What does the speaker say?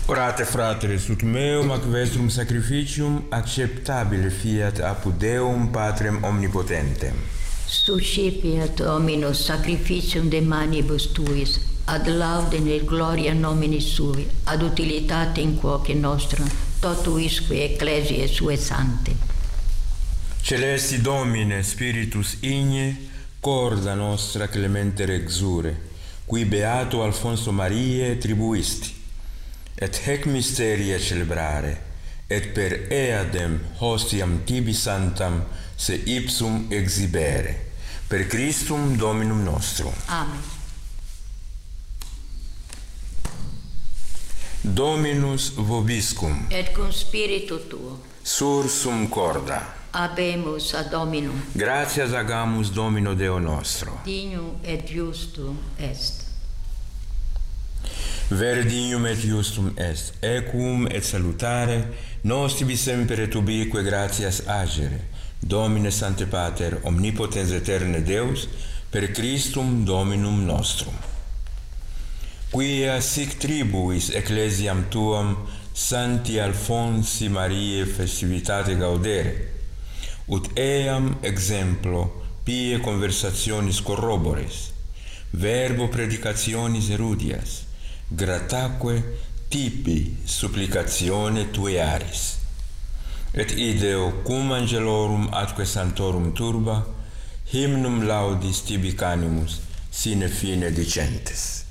Orate fratres, ut meum ac vestrum sacrificium acceptabile fiat apud Deum Patrem omnipotentem. Suscipiat Dominus sacrificium de manibus tuis, ad laudem et gloria nomini sui, ad utilitatem quoque nostra, totuisque ecclesiae sue sancte. Celesti Domine, Spiritus Igne, corda nostra clemente exure, qui beato Alfonso Mariae tribuisti, et hec mysteria celebrare, et per eadem hostiam tibi santam se ipsum exhibere, per Christum Dominum nostrum. Amen. Dominus vobiscum, Et cum spiritu tuo, sursum corda. habemus ad Dominum, Gratias agamus Domino Deo nostro. dignum et justum est. Vere dignum et justum est, equum et salutare, nos tibi semper et ubique gratias agere, Domine Sancte Pater, omnipotens eterne Deus, per Christum Dominum nostrum. Quia sic tribuis ecclesiam tuam Sancti Alfonsi Mariae festivitate gaudere, ut eam exemplo pie conversationis corrobores, verbo predicationis erudias, grataque tipi supplicatione tuearis. Et ideo cum angelorum atque santorum turba, hymnum laudis tibi canimus sine fine dicentes.